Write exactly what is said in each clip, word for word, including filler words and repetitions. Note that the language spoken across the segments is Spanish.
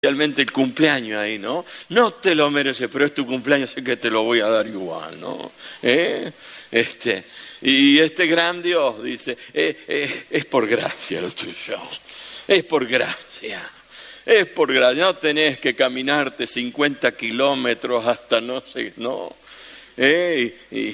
Especialmente el cumpleaños ahí, ¿no? No te lo mereces, pero es tu cumpleaños, sé que te lo voy a dar igual, ¿no? ¿Eh? Este, y este gran Dios dice, eh, eh, es por gracia lo tuyo, es por gracia, es por gracia, no tenés que caminarte cincuenta kilómetros hasta no sé, no, ¿eh? y, y,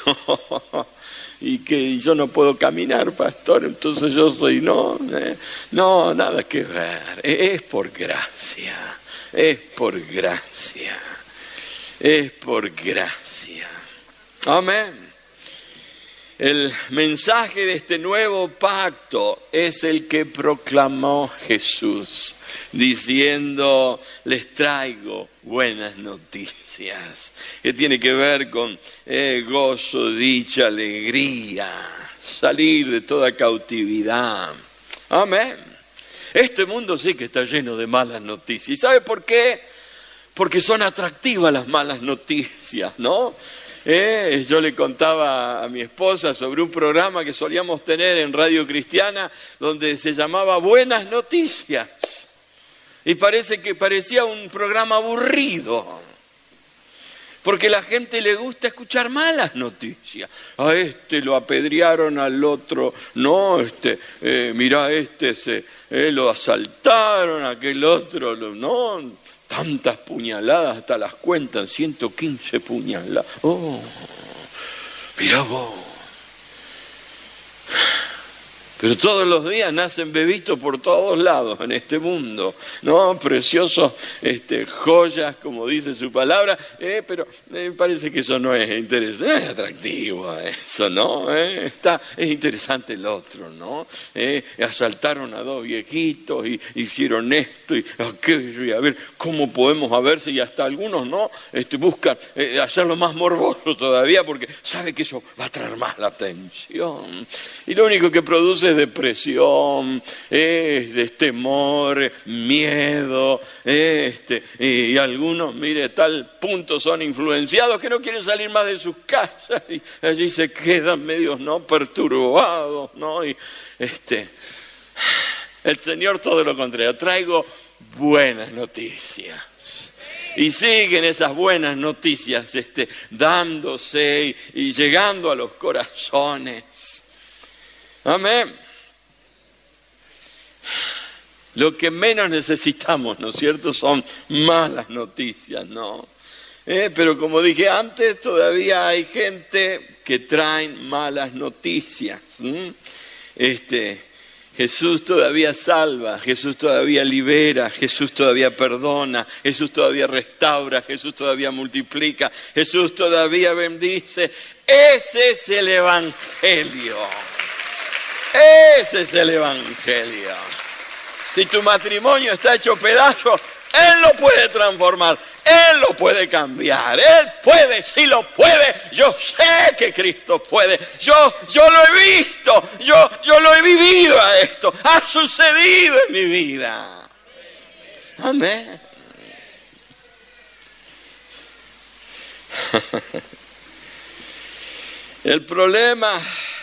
y que yo no puedo caminar, pastor, entonces yo soy, no, eh, no, nada que ver, es por gracia, es por gracia, es por gracia. Amén. El mensaje de este nuevo pacto es el que proclamó Jesús, diciendo, les traigo buenas noticias, que tiene que ver con eh, gozo, dicha, alegría, salir de toda cautividad. Amén. Este mundo sí que está lleno de malas noticias. ¿Y sabe por qué? Porque son atractivas las malas noticias, ¿no? Eh, yo le contaba a mi esposa sobre un programa que solíamos tener en Radio Cristiana donde se llamaba Buenas Noticias. Y parece que parecía un programa aburrido, porque a la gente le gusta escuchar malas noticias. A este lo apedrearon, al otro no, este, eh, mirá, este se, eh, lo asaltaron, aquel otro, lo, no, tantas puñaladas, hasta las cuentan, ciento quince puñaladas. Oh, mirá vos. Pero todos los días nacen bebitos por todos lados en este mundo, ¿no? Preciosos este, joyas, como dice su palabra, eh, pero me eh, parece que eso no es interesante, no es atractivo eso, ¿no? Eh, está, es interesante el otro, ¿no? Eh, asaltaron a dos viejitos y hicieron esto y aquello, y a ver cómo podemos a verse, y hasta algunos, ¿no? Este, buscan eh, hacerlo más morboso todavía, porque sabe que eso va a traer más la atención. Y lo único que produce depresión, es temor, miedo, este, y algunos, mire, tal punto son influenciados que no quieren salir más de sus casas y allí se quedan medios, ¿no?, perturbados, ¿no? Y este, el Señor todo lo contrario, traigo buenas noticias. Y siguen esas buenas noticias este, dándose y, y llegando a los corazones. Amén. Lo que menos necesitamos, ¿no es cierto?, son malas noticias, ¿no? Eh, pero como dije antes, todavía hay gente que traen malas noticias. ¿Mm? Este, Jesús todavía salva, Jesús todavía libera, Jesús todavía perdona, Jesús todavía restaura, Jesús todavía multiplica, Jesús todavía bendice. Ese es el Evangelio. Ese es el Evangelio. Si tu matrimonio está hecho pedazo, Él lo puede transformar, Él lo puede cambiar, Él puede, sí lo puede. Yo sé que Cristo puede, yo, yo lo he visto, yo, yo lo he vivido a esto, ha sucedido en mi vida. Amén. El problema,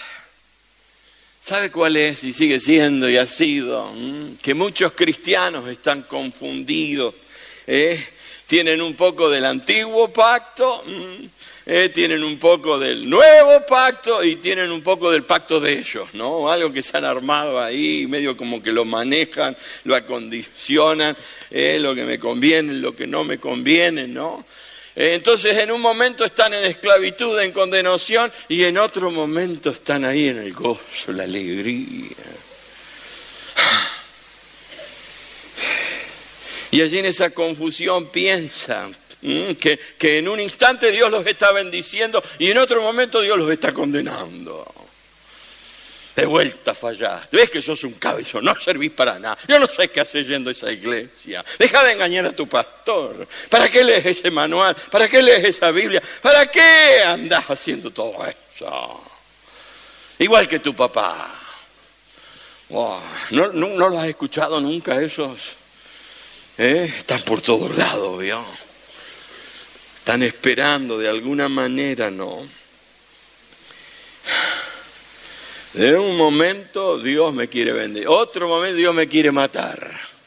¿sabe cuál es? Y sigue siendo y ha sido, ¿m? que muchos cristianos están confundidos, ¿eh? Tienen un poco del antiguo pacto, ¿eh? Tienen un poco del nuevo pacto y tienen un poco del pacto de ellos, ¿no? Algo que se han armado ahí, medio como que lo manejan, lo acondicionan, ¿eh? Lo que me conviene, lo que no me conviene, ¿no? Entonces en un momento están en esclavitud, en condenación, y en otro momento están ahí en el gozo, la alegría. Y allí en esa confusión piensan ¿m? que, que en un instante Dios los está bendiciendo y en otro momento Dios los está condenando. De vuelta fallaste, ves que sos un cabezón, no servís para nada, yo no sé qué haces yendo a esa iglesia, deja de engañar a tu pastor, ¿para qué lees ese manual? ¿Para qué lees esa Biblia? ¿Para qué andás haciendo todo eso? Igual que tu papá. Wow. ¿No, no, ¿No lo has escuchado nunca esos? ¿Eh? Están por todos lados, ¿vio? Están esperando de alguna manera, ¿no? De un momento Dios me quiere bendecir, otro momento Dios me quiere matar.